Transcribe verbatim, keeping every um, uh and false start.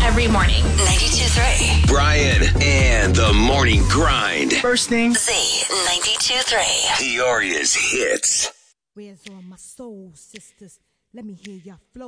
every morning. ninety-two point three. Brian and the Morning Grind. First thing. Z ninety-two point three. Peoria's hits. Where's all my soul sisters? Let me hear y'all flow.